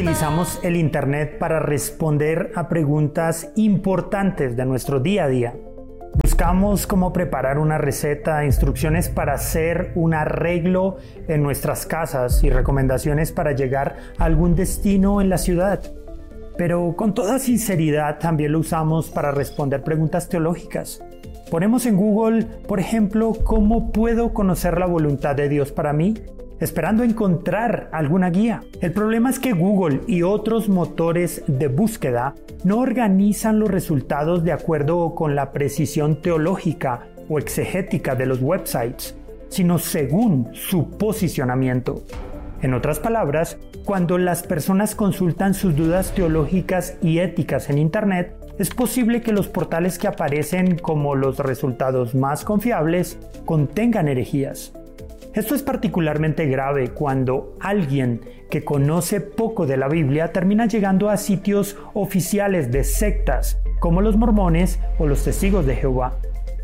utilizamos el Internet para responder a preguntas importantes de nuestro día a día. Buscamos cómo preparar una receta, instrucciones para hacer un arreglo en nuestras casas y recomendaciones para llegar a algún destino en la ciudad. Pero con toda sinceridad también lo usamos para responder preguntas teológicas. Ponemos en Google, por ejemplo, ¿cómo puedo conocer la voluntad de Dios para mí?, esperando encontrar alguna guía. El problema es que Google y otros motores de búsqueda no organizan los resultados de acuerdo con la precisión teológica o exegética de los websites, sino según su posicionamiento. En otras palabras, cuando las personas consultan sus dudas teológicas y éticas en Internet, es posible que los portales que aparecen como los resultados más confiables contengan herejías. Esto es particularmente grave cuando alguien que conoce poco de la Biblia termina llegando a sitios oficiales de sectas como los mormones o los testigos de Jehová.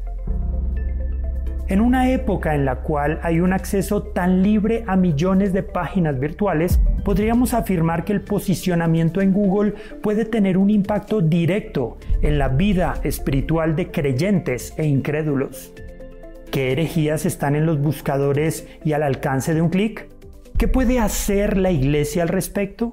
En una época en la cual hay un acceso tan libre a millones de páginas virtuales, podríamos afirmar que el posicionamiento en Google puede tener un impacto directo en la vida espiritual de creyentes e incrédulos. ¿Qué herejías están en los buscadores y al alcance de un clic? ¿Qué puede hacer la iglesia al respecto?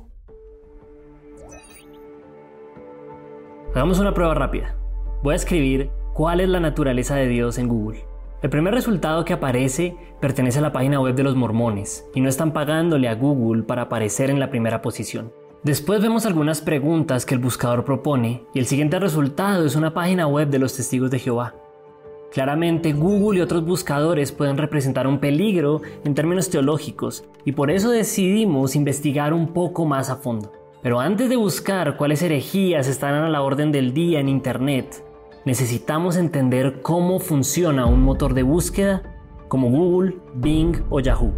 Hagamos una prueba rápida. Voy a escribir ¿cuál es la naturaleza de Dios en Google? El primer resultado que aparece pertenece a la página web de los mormones y no están pagándole a Google para aparecer en la primera posición. Después vemos algunas preguntas que el buscador propone y el siguiente resultado es una página web de los testigos de Jehová. Claramente, Google y otros buscadores pueden representar un peligro en términos teológicos y por eso decidimos investigar un poco más a fondo. Pero antes de buscar cuáles herejías están a la orden del día en Internet, necesitamos entender cómo funciona un motor de búsqueda como Google, Bing o Yahoo.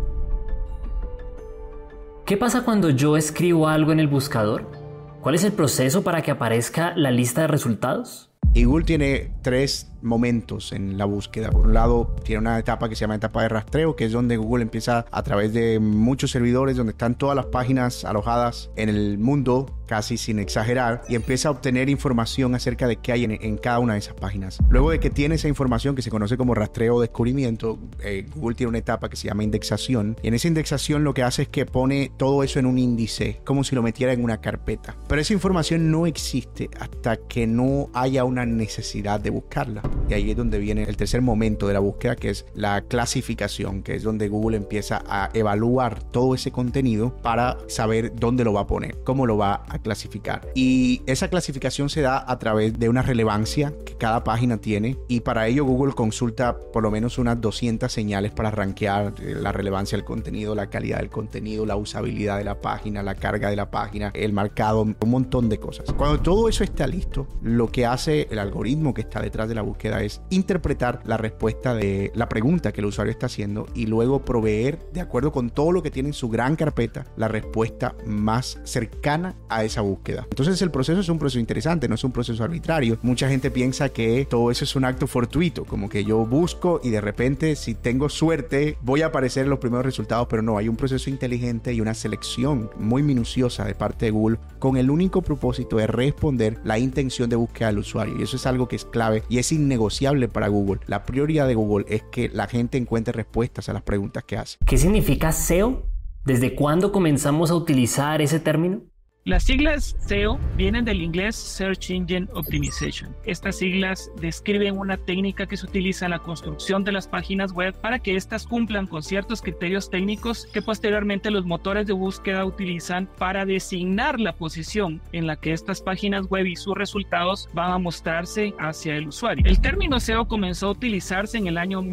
¿Qué pasa cuando yo escribo algo en el buscador? ¿Cuál es el proceso para que aparezca la lista de resultados? Y Google tiene tres momentos en la búsqueda. Por un lado, tiene una etapa que se llama etapa de rastreo, que es donde Google empieza a través de muchos servidores, donde están todas las páginas alojadas en el mundo, casi sin exagerar, y empieza a obtener información acerca de qué hay en cada una de esas páginas. Luego de que tiene esa información, que se conoce como rastreo o descubrimiento, Google tiene una etapa que se llama indexación, y en esa indexación lo que hace es que pone todo eso en un índice, como si lo metiera en una carpeta. Pero esa información no existe hasta que no haya una necesidad de buscarla. Y ahí es donde viene el tercer momento de la búsqueda, que es la clasificación, que es donde Google empieza a evaluar todo ese contenido para saber dónde lo va a poner, cómo lo va a clasificar. Y esa clasificación se da a través de una relevancia que cada página tiene, y para ello Google consulta por lo menos unas 200 señales para rankear la relevancia del contenido, la calidad del contenido, la usabilidad de la página, la carga de la página, el marcado, un montón de cosas. Cuando todo eso está listo, lo que hace el algoritmo que está detrás de la búsqueda es interpretar la respuesta de la pregunta que el usuario está haciendo y luego proveer, de acuerdo con todo lo que tiene en su gran carpeta, la respuesta más cercana a esa búsqueda. Entonces el proceso es un proceso interesante, no es un proceso arbitrario. Mucha gente piensa que todo eso es un acto fortuito, como que yo busco y de repente, si tengo suerte, voy a aparecer en los primeros resultados, pero no, hay un proceso inteligente y una selección muy minuciosa de parte de Google con el único propósito de responder la intención de búsqueda del usuario, y eso es algo que es clave y es innegociable para Google. La prioridad de Google es que la gente encuentre respuestas a las preguntas que hace. ¿Qué significa SEO? ¿Desde cuándo comenzamos a utilizar ese término? Las siglas SEO vienen del inglés Search Engine Optimization. Estas siglas describen una técnica que se utiliza en la construcción de las páginas web para que éstas cumplan con ciertos criterios técnicos que posteriormente los motores de búsqueda utilizan para designar la posición en la que estas páginas web y sus resultados van a mostrarse hacia el usuario. El término SEO comenzó a utilizarse en el año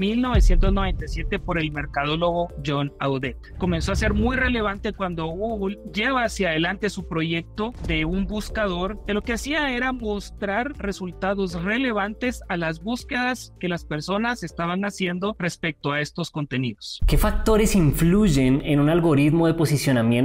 1997 por el mercadólogo John Audette. Comenzó a ser muy relevante cuando Google lleva hacia adelante su proyecto de un buscador que lo que hacía era mostrar resultados relevantes a las búsquedas que las personas estaban haciendo respecto a estos contenidos. ¿Qué factores influyen en un algoritmo de posicionamiento?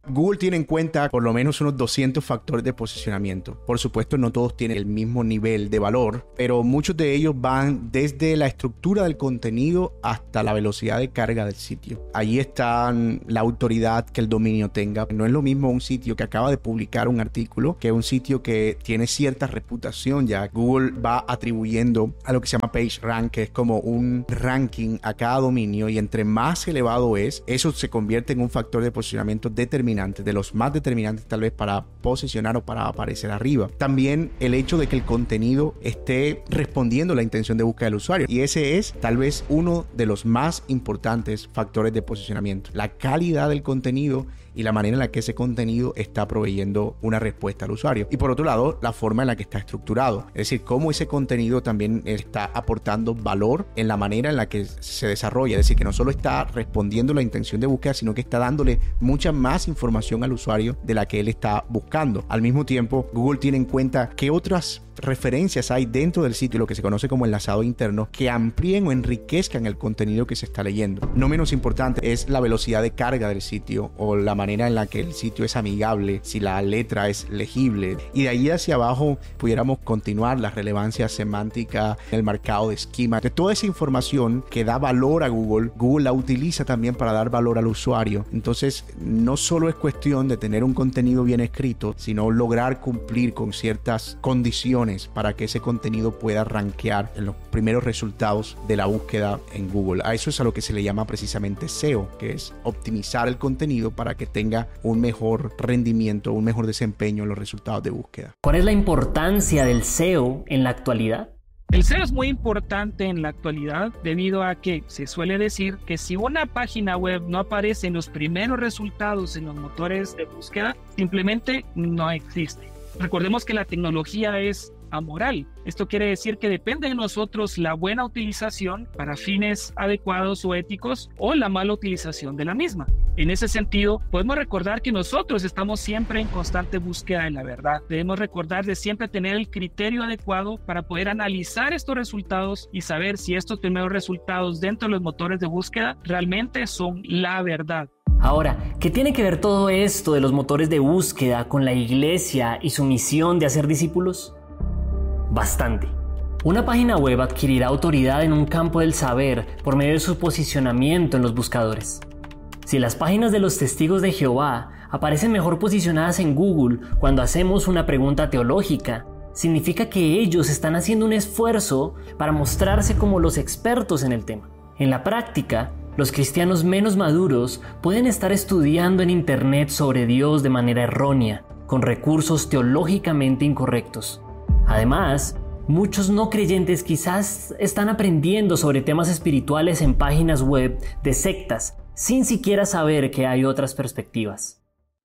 Google tiene en cuenta por lo menos unos 200 factores de posicionamiento. Por supuesto, no todos tienen el mismo nivel de valor, pero muchos de ellos van desde la estructura del contenido hasta la velocidad de carga del sitio. Ahí está la autoridad que el dominio tenga. No es lo mismo un sitio que acaba de publicar un artículo que un sitio que tiene cierta reputación ya. Google va atribuyendo a lo que se llama PageRank, que es como un ranking a cada dominio, y entre más elevado es, eso se convierte en un factor de posicionamiento determinante, de los más determinantes tal vez para posicionar o para aparecer arriba. También el hecho de que el contenido esté respondiendo a la intención de búsqueda del usuario, y ese es tal vez uno de los más importantes factores de posicionamiento: la calidad del contenido y la manera en la que ese contenido está proveyendo una respuesta al usuario. Y por otro lado, la forma en la que está estructurado, es decir, cómo ese contenido también está aportando valor en la manera en la que se desarrolla. Es decir, que no solo está respondiendo a la intención de búsqueda, sino que está dándole mucha más información al usuario de la que él está buscando. Al mismo tiempo, Google tiene en cuenta qué otras referencias hay dentro del sitio, lo que se conoce como enlazado interno, que amplíen o enriquezcan el contenido que se está leyendo. No menos importante es la velocidad de carga del sitio, o la manera en la que el sitio es amigable, si la letra es legible. Y de ahí hacia abajo pudiéramos continuar la relevancia semántica, el marcado de esquema. De toda esa información que da valor a Google, Google la utiliza también para dar valor al usuario. Entonces, no solo es cuestión de tener un contenido bien escrito, sino lograr cumplir con ciertas condiciones para que ese contenido pueda rankear en los primeros resultados de la búsqueda en Google. A eso es a lo que se le llama precisamente SEO, que es optimizar el contenido para que tenga un mejor rendimiento, un mejor desempeño en los resultados de búsqueda. ¿Cuál es la importancia del SEO en la actualidad? El SEO es muy importante en la actualidad debido a que se suele decir que si una página web no aparece en los primeros resultados en los motores de búsqueda, simplemente no existe. Recordemos que la tecnología es amoral. Esto quiere decir que depende de nosotros la buena utilización para fines adecuados o éticos, o la mala utilización de la misma. En ese sentido, podemos recordar que nosotros estamos siempre en constante búsqueda de la verdad. Debemos recordar de siempre tener el criterio adecuado para poder analizar estos resultados y saber si estos primeros resultados dentro de los motores de búsqueda realmente son la verdad. Ahora, ¿qué tiene que ver todo esto de los motores de búsqueda con la iglesia y su misión de hacer discípulos? Bastante. Una página web adquirirá autoridad en un campo del saber por medio de su posicionamiento en los buscadores. Si las páginas de los testigos de Jehová aparecen mejor posicionadas en Google cuando hacemos una pregunta teológica, significa que ellos están haciendo un esfuerzo para mostrarse como los expertos en el tema. En la práctica, los cristianos menos maduros pueden estar estudiando en Internet sobre Dios de manera errónea, con recursos teológicamente incorrectos. Además, muchos no creyentes quizás están aprendiendo sobre temas espirituales en páginas web de sectas, sin siquiera saber que hay otras perspectivas.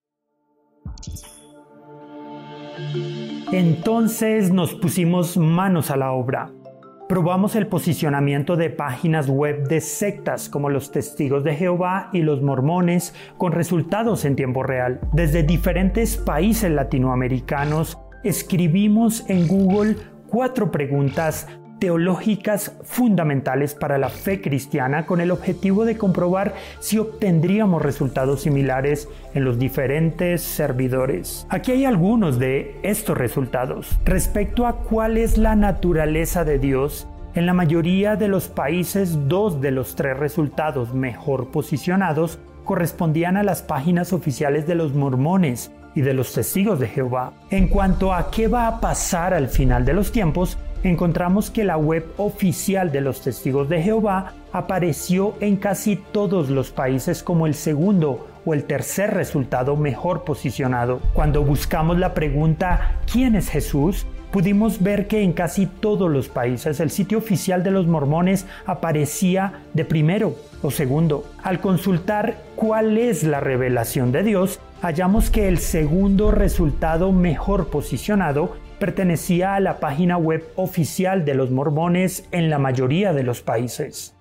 Entonces nos pusimos manos a la obra. Probamos el posicionamiento de páginas web de sectas como los Testigos de Jehová y los Mormones, con resultados en tiempo real. Desde diferentes países latinoamericanos escribimos en Google 4 preguntas teológicas fundamentales para la fe cristiana, con el objetivo de comprobar si obtendríamos resultados similares en los diferentes servidores. Aquí hay algunos de estos resultados. Respecto a cuál es la naturaleza de Dios, en la mayoría de los países, 2 de los 3 resultados mejor posicionados correspondían a las páginas oficiales de los mormones y de los Testigos de Jehová. En cuanto a qué va a pasar al final de los tiempos, encontramos que la web oficial de los Testigos de Jehová apareció en casi todos los países como el segundo o el tercer resultado mejor posicionado. Cuando buscamos la pregunta ¿quién es Jesús?, pudimos ver que en casi todos los países el sitio oficial de los mormones aparecía de primero o segundo. Al consultar cuál es la revelación de Dios, hallamos que el segundo resultado mejor posicionado pertenecía a la página web oficial de los mormones en la mayoría de los países.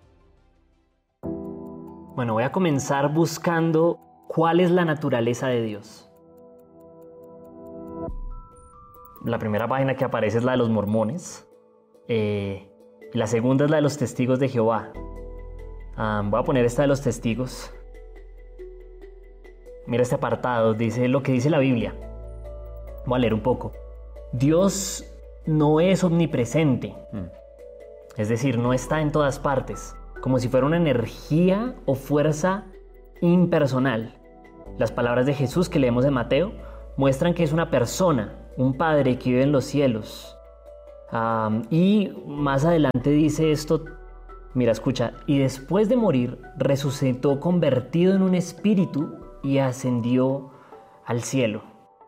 Bueno, voy a comenzar buscando cuál es la naturaleza de Dios. La primera página que aparece es la de los mormones. La segunda es la de los Testigos de Jehová. Voy a poner esta de los testigos. Mira este apartado, dice lo que dice la Biblia. Voy a leer un poco. Dios no es omnipresente. Es decir, no está en todas partes, como si fuera una energía o fuerza impersonal. Las palabras de Jesús que leemos en Mateo muestran que es una persona, un Padre que vive en los cielos. Y más adelante dice esto, mira, escucha, y después de morir resucitó convertido en un espíritu y ascendió al cielo.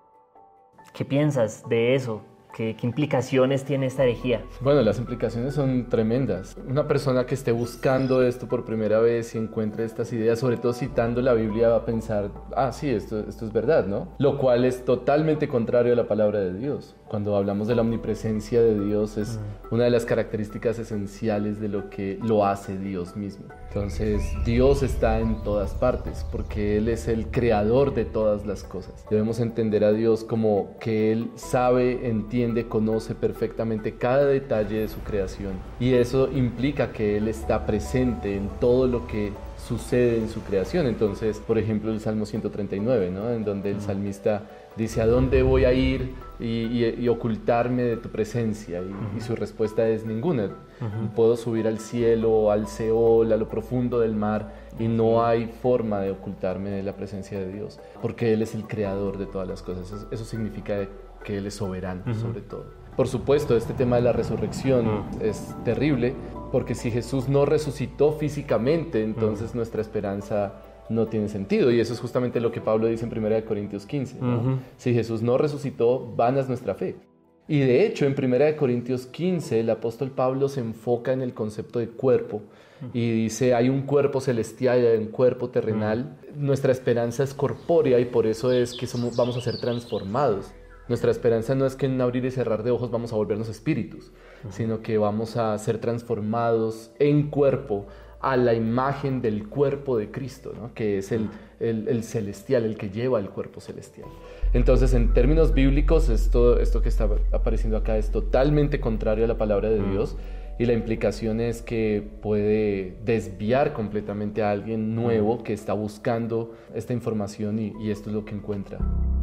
¿Qué piensas de eso? ¿Qué implicaciones tiene esta herejía? Bueno, las implicaciones son tremendas. Una persona que esté buscando esto por primera vez y encuentre estas ideas, sobre todo citando la Biblia, va a pensar, sí, esto es verdad, ¿no? Lo cual es totalmente contrario a la palabra de Dios. Cuando hablamos de la omnipresencia de Dios, es una de las características esenciales de lo que lo hace Dios mismo. Entonces, Dios está en todas partes, porque Él es el creador de todas las cosas. Debemos entender a Dios como que Él sabe, entiende, conoce perfectamente cada detalle de su creación. Y eso implica que Él está presente en todo lo que sucede en su creación. Entonces, por ejemplo, el Salmo 139, ¿no? En donde el salmista dice, ¿a dónde voy a ir y ocultarme de tu presencia? Y su respuesta es ninguna. Puedo subir al cielo, al Seol, a lo profundo del mar, y no hay forma de ocultarme de la presencia de Dios, porque Él es el creador de todas las cosas. Eso significa que Él es soberano sobre todo. Por supuesto, este tema de la resurrección es terrible, porque si Jesús no resucitó físicamente, entonces nuestra esperanza no tiene sentido. Y eso es justamente lo que Pablo dice en 1 Corintios 15, ¿no? Si Jesús no resucitó, vana es nuestra fe. Y de hecho, en 1 Corintios 15, el apóstol Pablo se enfoca en el concepto de cuerpo y dice, hay un cuerpo celestial y hay un cuerpo terrenal. Nuestra esperanza es corpórea y por eso es que vamos a ser transformados. Nuestra esperanza no es que en un abrir y cerrar de ojos vamos a volvernos espíritus, sino que vamos a ser transformados en cuerpo a la imagen del cuerpo de Cristo, ¿no? Que es el celestial, el que lleva el cuerpo celestial. Entonces, en términos bíblicos, esto que está apareciendo acá es totalmente contrario a la palabra de Dios, y la implicación es que puede desviar completamente a alguien nuevo que está buscando esta información y esto es lo que encuentra.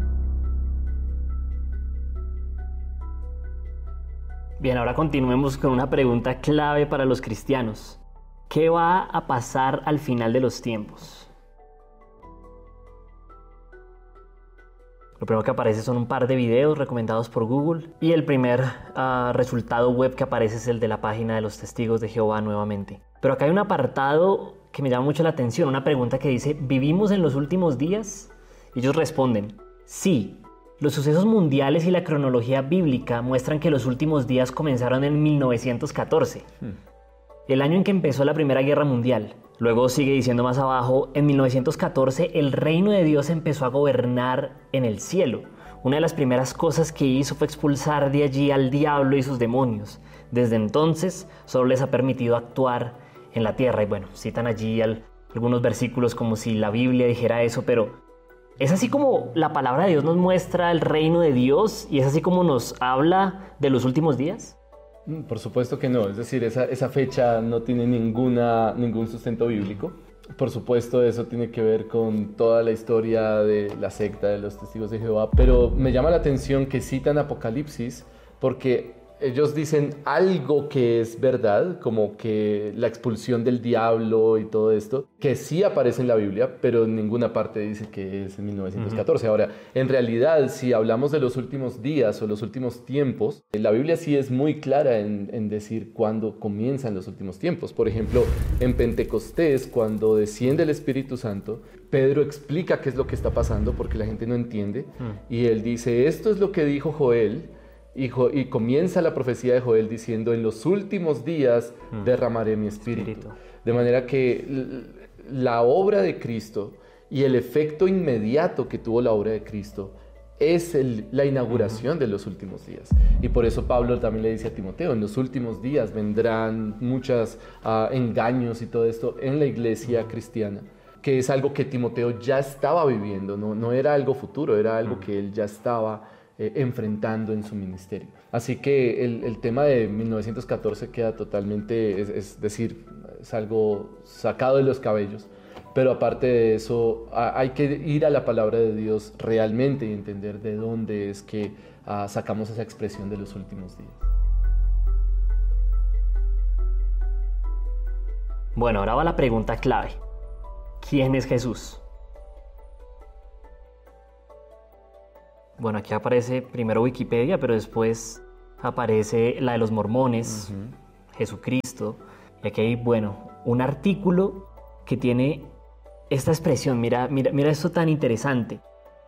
Bien, ahora continuemos con una pregunta clave para los cristianos. ¿Qué va a pasar al final de los tiempos? Lo primero que aparece son un par de videos recomendados por Google y el primer resultado web que aparece es el de la página de los Testigos de Jehová nuevamente. Pero acá hay un apartado que me llama mucho la atención, una pregunta que dice, ¿vivimos en los últimos días? Y ellos responden, sí. Los sucesos mundiales y la cronología bíblica muestran que los últimos días comenzaron en 1914. El año en que empezó la Primera Guerra Mundial. Luego sigue diciendo más abajo, en 1914 el reino de Dios empezó a gobernar en el cielo. Una de las primeras cosas que hizo fue expulsar de allí al diablo y sus demonios. Desde entonces solo les ha permitido actuar en la tierra. Y bueno, citan allí algunos versículos como si la Biblia dijera eso, pero ¿es así como la palabra de Dios nos muestra el reino de Dios y es así como nos habla de los últimos días? Por supuesto que no, es decir, esa fecha no tiene ningún sustento bíblico. Por supuesto, eso tiene que ver con toda la historia de la secta de los Testigos de Jehová, pero me llama la atención que citan Apocalipsis porque ellos dicen algo que es verdad, como que la expulsión del diablo y todo esto, que sí aparece en la Biblia, pero en ninguna parte dice que es en 1914. Ahora, en realidad, si hablamos de los últimos días o los últimos tiempos, la Biblia sí es muy clara en decir cuándo comienzan los últimos tiempos. Por ejemplo, en Pentecostés, cuando desciende el Espíritu Santo, Pedro explica qué es lo que está pasando porque la gente no entiende, y él dice, esto es lo que dijo Joel, y comienza la profecía de Joel diciendo, en los últimos días derramaré mi espíritu. De manera que la obra de Cristo y el efecto inmediato que tuvo la obra de Cristo es la inauguración de los últimos días. Y por eso Pablo también le dice a Timoteo, en los últimos días vendrán muchos engaños y todo esto en la iglesia cristiana, que es algo que Timoteo ya estaba viviendo, no era algo futuro, era algo que él ya estaba enfrentando en su ministerio. Así que el tema de 1914 queda totalmente, es decir, es algo sacado de los cabellos, pero aparte de eso, hay que ir a la palabra de Dios realmente y entender de dónde es que sacamos esa expresión de los últimos días. Bueno, ahora va la pregunta clave. ¿Quién es Jesús? Bueno, aquí aparece primero Wikipedia, pero después aparece la de los mormones, Jesucristo. Y aquí hay, un artículo que tiene esta expresión. Mira esto tan interesante.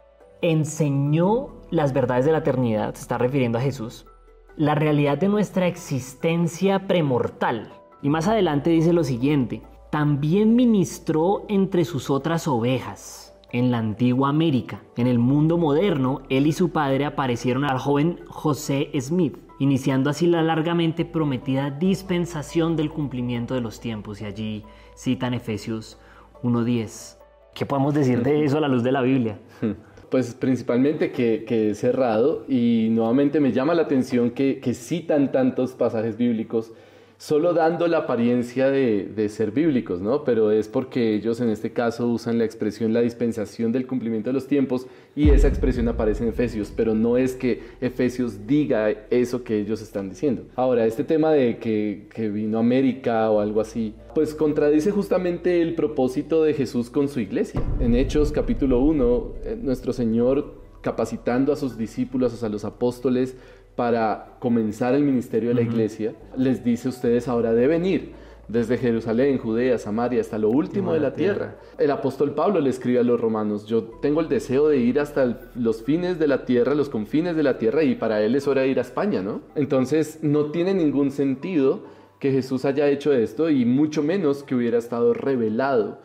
Enseñó las verdades de la eternidad, se está refiriendo a Jesús, la realidad de nuestra existencia premortal. Y más adelante dice lo siguiente: también ministró entre sus otras ovejas en la antigua América. En el mundo moderno, él y su padre aparecieron al joven José Smith, iniciando así la largamente prometida dispensación del cumplimiento de los tiempos. Y allí citan Efesios 1:10. ¿Qué podemos decir de eso a la luz de la Biblia? Pues principalmente que es errado, y nuevamente me llama la atención que citan tantos pasajes bíblicos solo dando la apariencia de ser bíblicos, ¿no? Pero es porque ellos en este caso usan la expresión la dispensación del cumplimiento de los tiempos, y esa expresión aparece en Efesios, pero no es que Efesios diga eso que ellos están diciendo. Ahora, este tema de que vino a América o algo así, pues contradice justamente el propósito de Jesús con su iglesia. En Hechos capítulo 1, nuestro Señor, capacitando a sus discípulos, a los apóstoles, para comenzar el ministerio de la iglesia, les dice: ustedes ahora deben ir desde Jerusalén, Judea, Samaria, hasta lo último de la tierra. El apóstol Pablo le escribe a los romanos: yo tengo el deseo de ir hasta los fines de la tierra, los confines de la tierra, y para él es hora de ir a España, ¿no? Entonces no tiene ningún sentido que Jesús haya hecho esto, y mucho menos que hubiera estado revelado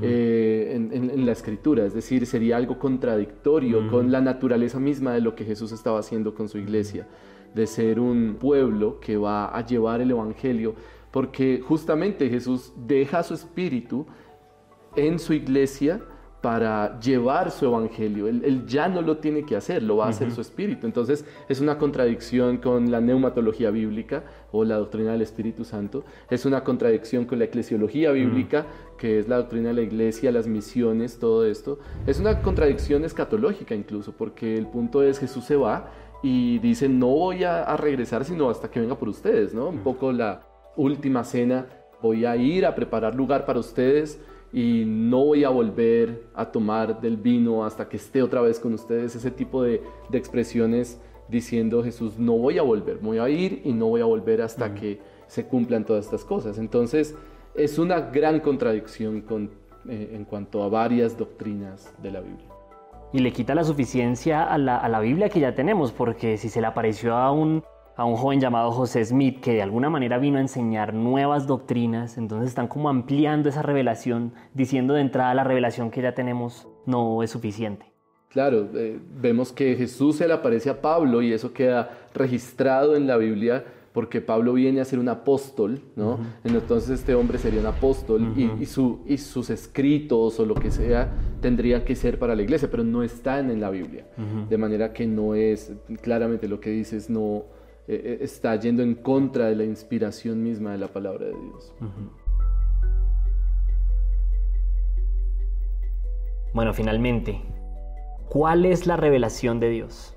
en la Escritura. Es decir, sería algo contradictorio con la naturaleza misma de lo que Jesús estaba haciendo con su iglesia, de ser un pueblo que va a llevar el evangelio, porque justamente Jesús deja su espíritu en su iglesia para llevar su evangelio. Él ya no lo tiene que hacer, lo va a hacer su espíritu. Entonces es una contradicción con la neumatología bíblica o la doctrina del Espíritu Santo. Es una contradicción con la eclesiología bíblica, que es la doctrina de la iglesia, las misiones, todo esto. Es una contradicción escatológica incluso, porque el punto es: Jesús se va y dice: no voy a regresar sino hasta que venga por ustedes, ¿no? Un poco la última cena: voy a ir a preparar lugar para ustedes y no voy a volver a tomar del vino hasta que esté otra vez con ustedes. Ese tipo de expresiones diciendo Jesús: no voy a volver, voy a ir y no voy a volver hasta que se cumplan todas estas cosas. Entonces es una gran contradicción en cuanto a varias doctrinas de la Biblia. Y le quita la suficiencia a la Biblia que ya tenemos, porque si se le apareció a un joven llamado José Smith, que de alguna manera vino a enseñar nuevas doctrinas, entonces están como ampliando esa revelación, diciendo de entrada: la revelación que ya tenemos no es suficiente. Claro, vemos que Jesús se le aparece a Pablo, y eso queda registrado en la Biblia porque Pablo viene a ser un apóstol, ¿no? Entonces este hombre sería un apóstol, y sus escritos o lo que sea tendrían que ser para la iglesia, pero no están en la Biblia. De manera que no es, claramente lo que dices, no está yendo en contra de la inspiración misma de la palabra de Dios. Bueno, finalmente, ¿cuál es la revelación de Dios?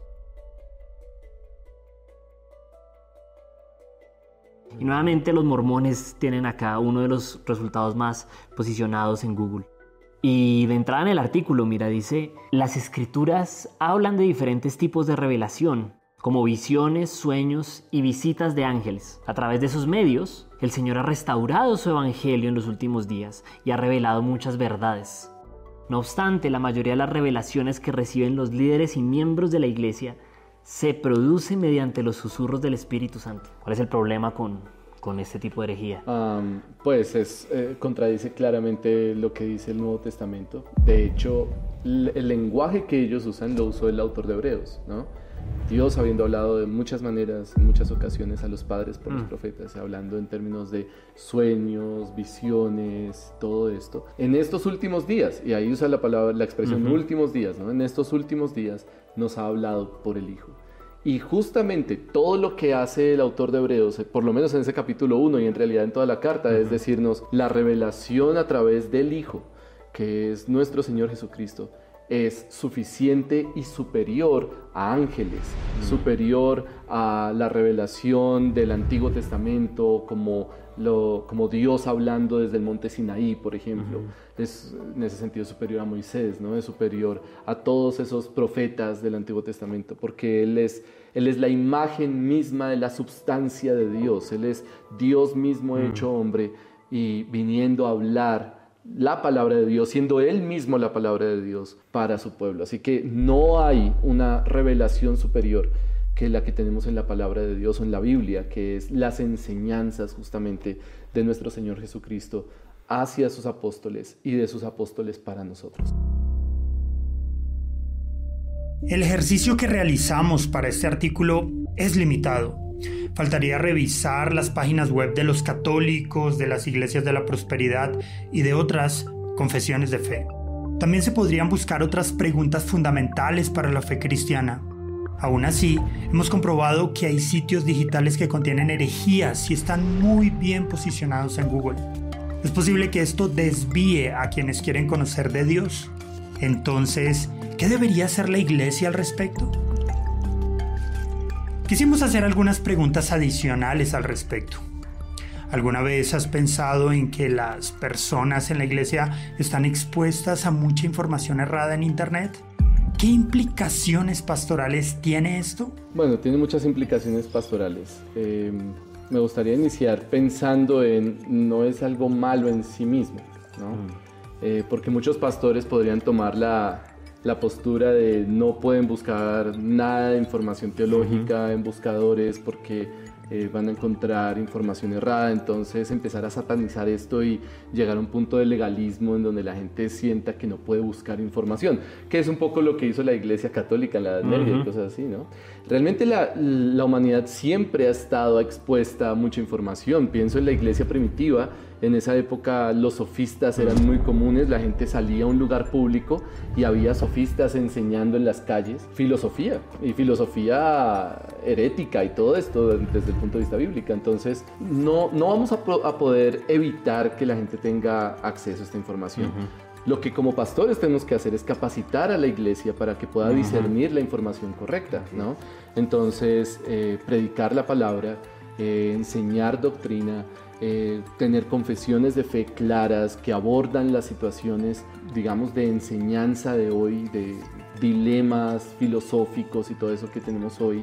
Y nuevamente los mormones tienen acá uno de los resultados más posicionados en Google. Y de entrada en el artículo, dice: las escrituras hablan de diferentes tipos de revelación, como visiones, sueños y visitas de ángeles. A través de esos medios, el Señor ha restaurado su evangelio en los últimos días y ha revelado muchas verdades. No obstante, la mayoría de las revelaciones que reciben los líderes y miembros de la iglesia se produce mediante los susurros del Espíritu Santo. ¿Cuál es el problema con este tipo de herejía? Pues contradice claramente lo que dice el Nuevo Testamento. De hecho, el lenguaje que ellos usan lo usó el autor de Hebreos, ¿no? Dios, habiendo hablado de muchas maneras, en muchas ocasiones, a los padres por los profetas, hablando en términos de sueños, visiones, todo esto. En estos últimos días, y ahí usa la expresión últimos días, ¿no? En estos últimos días nos ha hablado por el Hijo. Y justamente todo lo que hace el autor de Hebreos, por lo menos en ese capítulo 1 y en realidad en toda la carta, es decirnos la revelación a través del Hijo. que es nuestro Señor Jesucristo, es suficiente y superior a ángeles, superior a la revelación del Antiguo Testamento, como Dios hablando desde el monte Sinaí, por ejemplo. Es en ese sentido superior a Moisés, ¿no? Es superior a todos esos profetas del Antiguo Testamento, porque Él es la imagen misma de la substancia de Dios. Él es Dios mismo hecho hombre y viniendo a hablar la palabra de Dios, siendo Él mismo la palabra de Dios para su pueblo. Así que no hay una revelación superior que la que tenemos en la palabra de Dios o en la Biblia, que es las enseñanzas justamente de nuestro Señor Jesucristo hacia sus apóstoles y de sus apóstoles para nosotros. El ejercicio que realizamos para este artículo es limitado. Faltaría revisar las páginas web de los católicos, de las iglesias de la prosperidad y de otras confesiones de fe. También se podrían buscar otras preguntas fundamentales para la fe cristiana. Aún así, hemos comprobado que hay sitios digitales que contienen herejías y están muy bien posicionados en Google. Es posible que esto desvíe a quienes quieren conocer de Dios. Entonces, ¿qué debería hacer la iglesia al respecto? Quisimos hacer algunas preguntas adicionales al respecto. ¿Alguna vez has pensado en que las personas en la iglesia están expuestas a mucha información errada en Internet? ¿Qué implicaciones pastorales tiene esto? Bueno, tiene muchas implicaciones pastorales. Me gustaría iniciar pensando en no es algo malo en sí mismo, ¿no? Porque muchos pastores podrían tomar la postura de no pueden buscar nada de información teológica en buscadores porque van a encontrar información errada, entonces empezar a satanizar esto y llegar a un punto de legalismo en donde la gente sienta que no puede buscar información, que es un poco lo que hizo la Iglesia Católica en la Edad Media y cosas así, ¿no? Realmente la humanidad siempre ha estado expuesta a mucha información. Pienso en la Iglesia primitiva. En esa época los sofistas eran muy comunes, la gente salía a un lugar público y había sofistas enseñando en las calles filosofía herética y todo esto desde el punto de vista bíblico. Entonces no vamos a poder evitar que la gente tenga acceso a esta información. Lo que como pastores tenemos que hacer es capacitar a la iglesia para que pueda discernir la información correcta, ¿no? Entonces, predicar la palabra, enseñar doctrina, tener confesiones de fe claras que abordan las situaciones, digamos, de enseñanza de hoy, de dilemas filosóficos y todo eso que tenemos hoy,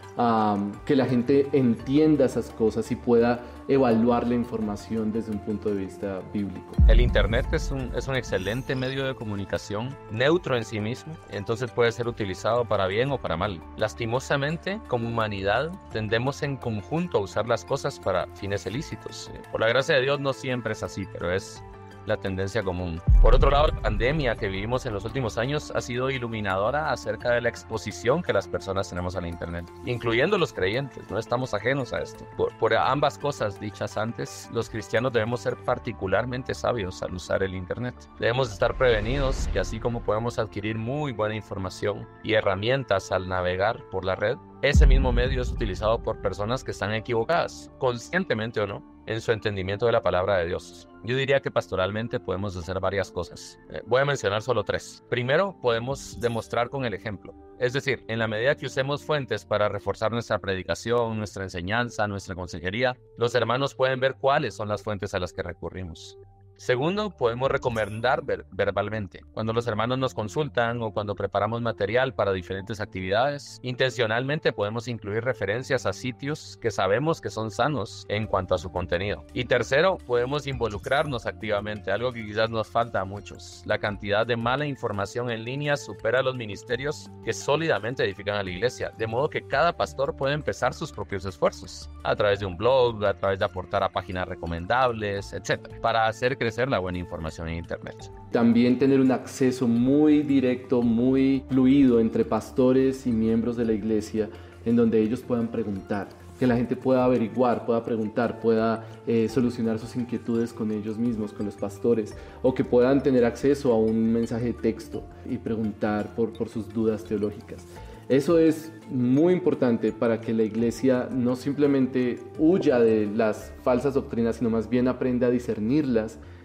que la gente entienda esas cosas y pueda evaluar la información desde un punto de vista bíblico. El Internet es un excelente medio de comunicación, neutro en sí mismo, entonces puede ser utilizado para bien o para mal. Lastimosamente, como humanidad, tendemos en conjunto a usar las cosas para fines ilícitos. Por la gracia de Dios no siempre es así, pero es la tendencia común. Por otro lado, la pandemia que vivimos en los últimos años ha sido iluminadora acerca de la exposición que las personas tenemos a la Internet, incluyendo los creyentes. No estamos ajenos a esto. Por ambas cosas dichas antes, los cristianos debemos ser particularmente sabios al usar el Internet. Debemos estar prevenidos y así como podemos adquirir muy buena información y herramientas al navegar por la red, ese mismo medio es utilizado por personas que están equivocadas, conscientemente o no, en su entendimiento de la palabra de Dios. Yo diría que pastoralmente podemos hacer varias cosas. Voy a mencionar solo 3. Primero, podemos demostrar con el ejemplo. Es decir, en la medida que usemos fuentes para reforzar nuestra predicación, nuestra enseñanza, nuestra consejería, los hermanos pueden ver cuáles son las fuentes a las que recurrimos. Segundo, podemos recomendar verbalmente. Cuando los hermanos nos consultan o cuando preparamos material para diferentes actividades, intencionalmente podemos incluir referencias a sitios que sabemos que son sanos en cuanto a su contenido. Y tercero, podemos involucrarnos activamente, algo que quizás nos falta a muchos. La cantidad de mala información en línea supera los ministerios que sólidamente edifican a la iglesia, de modo que cada pastor puede empezar sus propios esfuerzos, a través de un blog, a través de aportar a páginas recomendables, etc., para hacer crecer la buena información en Internet. También tener un acceso muy directo, muy fluido entre pastores y miembros de la iglesia, en donde ellos puedan preguntar, que la gente pueda averiguar, pueda preguntar, pueda solucionar sus inquietudes con ellos mismos, con los pastores, o que puedan tener acceso a un mensaje de texto y preguntar por sus dudas teológicas. Eso es muy importante para que la iglesia no simplemente huya de las falsas doctrinas, sino más bien aprenda a discernirlas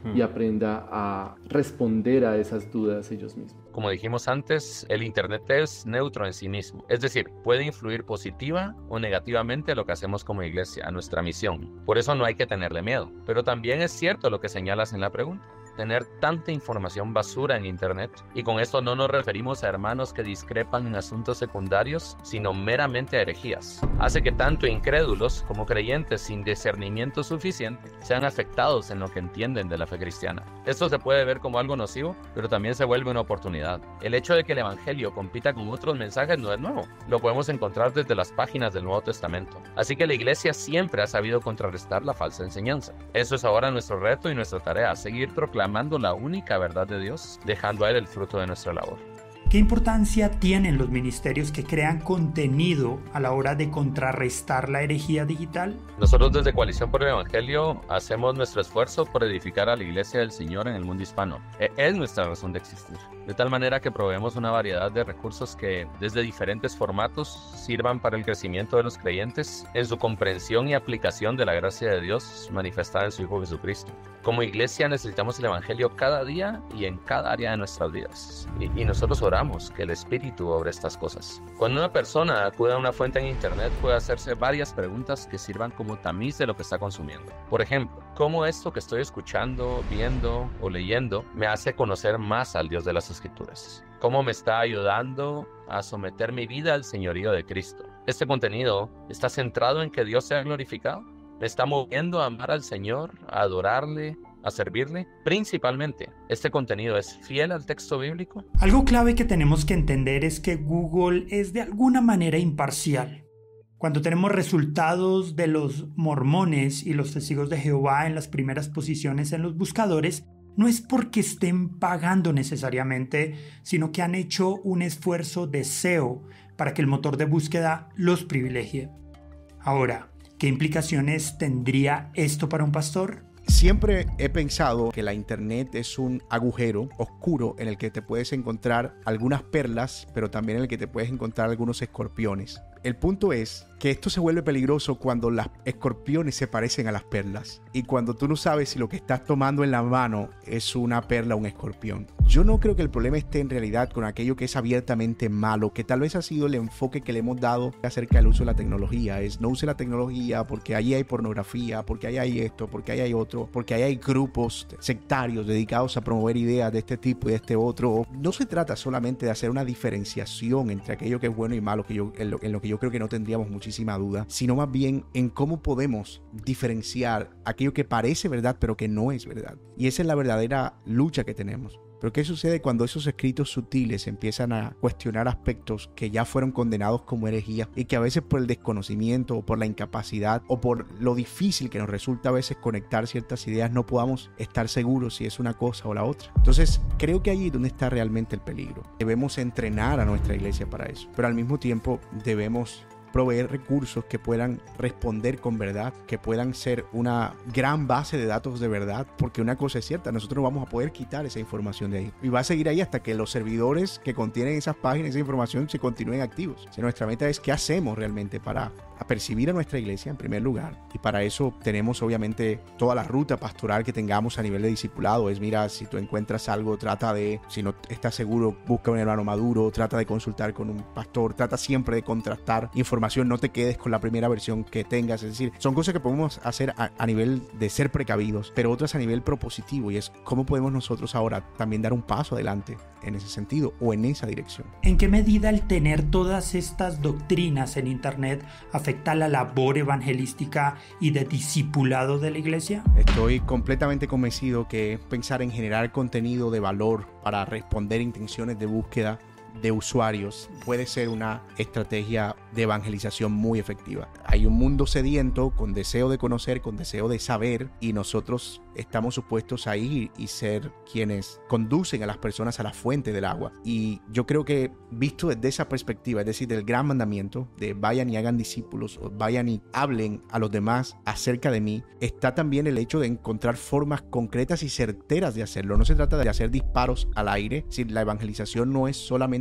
y aprenda a responder a esas dudas ellos mismos. Como dijimos antes, el Internet es neutro en sí mismo. Es decir, puede influir positiva o negativamente a lo que hacemos como iglesia, a nuestra misión. Por eso no hay que tenerle miedo. Pero también es cierto lo que señalas en la pregunta. Tener tanta información basura en Internet, y con esto no nos referimos a hermanos que discrepan en asuntos secundarios, sino meramente a herejías, hace que tanto incrédulos como creyentes sin discernimiento suficiente sean afectados en lo que entienden de la fe cristiana. Esto se puede ver como algo nocivo, pero también se vuelve una oportunidad. El hecho de que el Evangelio compita con otros mensajes no es nuevo, lo podemos encontrar desde las páginas del Nuevo Testamento. Así que la iglesia siempre ha sabido contrarrestar la falsa enseñanza. Eso es ahora nuestro reto y nuestra tarea, seguir proclamando la única verdad de Dios, dejando a Él el fruto de nuestra labor. ¿Qué importancia tienen los ministerios que crean contenido a la hora de contrarrestar la herejía digital? Nosotros desde Coalición por el Evangelio hacemos nuestro esfuerzo por edificar a la Iglesia del Señor en el mundo hispano. Es nuestra razón de existir. De tal manera que proveemos una variedad de recursos que desde diferentes formatos sirvan para el crecimiento de los creyentes en su comprensión y aplicación de la gracia de Dios manifestada en su Hijo Jesucristo. Como iglesia necesitamos el Evangelio cada día y en cada área de nuestras vidas. Y nosotros oramos que el Espíritu obre estas cosas. Cuando una persona acude a una fuente en Internet puede hacerse varias preguntas que sirvan como tamiz de lo que está consumiendo. Por ejemplo, ¿cómo esto que estoy escuchando, viendo o leyendo me hace conocer más al Dios de las Escrituras? ¿Cómo me está ayudando a someter mi vida al señorío de Cristo? ¿Este contenido está centrado en que Dios sea glorificado? ¿Me está moviendo a amar al Señor, a adorarle, a servirle? Principalmente, ¿este contenido es fiel al texto bíblico? Algo clave que tenemos que entender es que Google es de alguna manera imparcial. Cuando tenemos resultados de los mormones y los testigos de Jehová en las primeras posiciones en los buscadores, no es porque estén pagando necesariamente, sino que han hecho un esfuerzo de SEO para que el motor de búsqueda los privilegie. Ahora, ¿qué implicaciones tendría esto para un pastor? Siempre he pensado que la internet es un agujero oscuro en el que te puedes encontrar algunas perlas, pero también en el que te puedes encontrar algunos escorpiones. El punto es que esto se vuelve peligroso cuando los escorpiones se parecen a las perlas y cuando tú no sabes si lo que estás tomando en la mano es una perla o un escorpión. Yo no creo que el problema esté en realidad con aquello que es abiertamente malo, que tal vez ha sido el enfoque que le hemos dado acerca del uso de la tecnología. Es no use la tecnología porque ahí hay pornografía, porque ahí hay esto, porque ahí hay otro, porque ahí hay grupos sectarios dedicados a promover ideas de este tipo y de este otro. No se trata solamente de hacer una diferenciación entre aquello que es bueno y malo, en lo que yo creo que no tendríamos muchísima duda, sino más bien en cómo podemos diferenciar aquello que parece verdad pero que no es verdad. Y esa es la verdadera lucha que tenemos. Pero ¿qué sucede cuando esos escritos sutiles empiezan a cuestionar aspectos que ya fueron condenados como herejía y que a veces por el desconocimiento o por la incapacidad o por lo difícil que nos resulta a veces conectar ciertas ideas no podamos estar seguros si es una cosa o la otra? Entonces creo que ahí es donde está realmente el peligro. Debemos entrenar a nuestra iglesia para eso, pero al mismo tiempo debemos proveer recursos que puedan responder con verdad, que puedan ser una gran base de datos de verdad, porque una cosa es cierta, nosotros no vamos a poder quitar esa información de ahí y va a seguir ahí hasta que los servidores que contienen esas páginas, esa información se continúen activos. Si nuestra meta es qué hacemos realmente para apercibir a nuestra iglesia en primer lugar, y para eso tenemos obviamente toda la ruta pastoral que tengamos a nivel de discipulado. Es mira, si tú encuentras algo, trata de, si no estás seguro, busca un hermano maduro, trata de consultar con un pastor, trata siempre de contrastar información, no te quedes con la primera versión que tengas. Es decir, son cosas que podemos hacer a nivel de ser precavidos, pero otras a nivel propositivo, y es cómo podemos nosotros ahora también dar un paso adelante en ese sentido o en esa dirección. ¿En qué medida el tener todas estas doctrinas en internet afecta la labor evangelística y de discipulado de la iglesia? Estoy completamente convencido que pensar en generar contenido de valor para responder intenciones de búsqueda de usuarios puede ser una estrategia de evangelización muy efectiva. Hay un mundo sediento con deseo de conocer, con deseo de saber, y nosotros estamos supuestos a ir y ser quienes conducen a las personas a la fuente del agua. Y yo creo que visto desde esa perspectiva, es decir, del gran mandamiento de vayan y hagan discípulos, o vayan y hablen a los demás acerca de mí, está también el hecho de encontrar formas concretas y certeras de hacerlo. No se trata de hacer disparos al aire, es decir, la evangelización no es solamente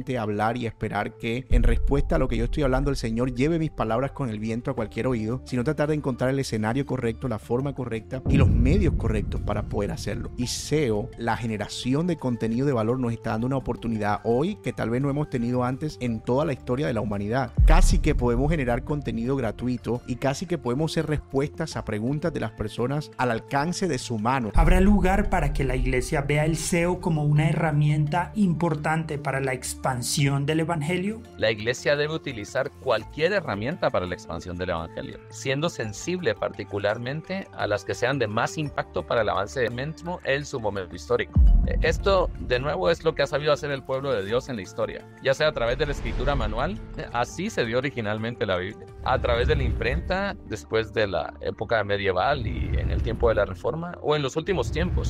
solamente hablar y esperar que en respuesta a lo que yo estoy hablando el Señor lleve mis palabras con el viento a cualquier oído, sino tratar de encontrar el escenario correcto, la forma correcta y los medios correctos para poder hacerlo. Y SEO, la generación de contenido de valor, nos está dando una oportunidad hoy que tal vez no hemos tenido antes en toda la historia de la humanidad. Casi que podemos generar contenido gratuito y casi que podemos hacer respuestas a preguntas de las personas al alcance de su mano. ¿Habrá lugar para que la iglesia vea el SEO como una herramienta importante para la expansión del evangelio? La iglesia debe utilizar cualquier herramienta para la expansión del evangelio, siendo sensible particularmente a las que sean de más impacto para el avance del mismo en su momento histórico. Esto, de nuevo, es lo que ha sabido hacer el pueblo de Dios en la historia, ya sea a través de la escritura manual, así se dio originalmente la Biblia, a través de la imprenta después de la época medieval y en el tiempo de la Reforma, o en los últimos tiempos,